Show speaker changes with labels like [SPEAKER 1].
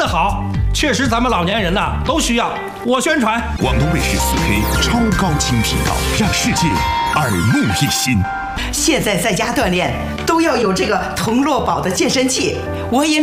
[SPEAKER 1] 的好，确实咱们老年人呐都需要。我宣传
[SPEAKER 2] 广东卫视4K 超高清频道，让世界耳目一新。
[SPEAKER 3] 现在在家锻炼都要有这个童乐宝的健身器，我也